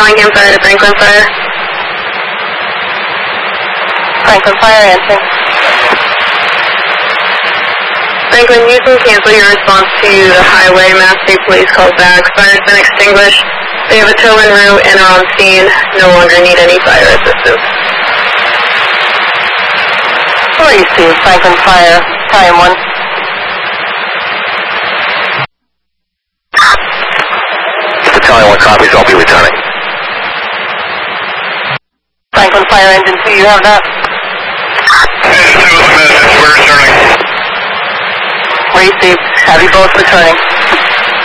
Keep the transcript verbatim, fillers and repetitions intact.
Bellingham Fire to Franklin Fire. Franklin Fire, answering. Franklin, you can cancel your response to the highway. Mass State Police calls back. Fire's been extinguished. They have a tow en route and are on scene. No longer need any fire assistance. Receive, Franklin Fire, time one. Battalion one copies, I'll be returning. Franklin Fire, engine two, you have that? Engine two, we're returning. Receive, have you both returning?